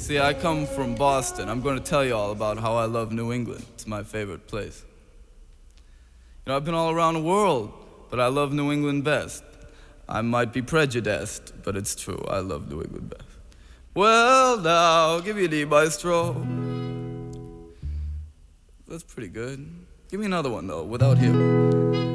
See, I come from Boston. I'm going to tell you all about how I love New England. It's my favorite place. You know, I've been all around the world, but I love New England best. I might be prejudiced, but it's true. I love New England best. Well, now, give me a D, maestro. That's pretty good. Give me another one, though, without him.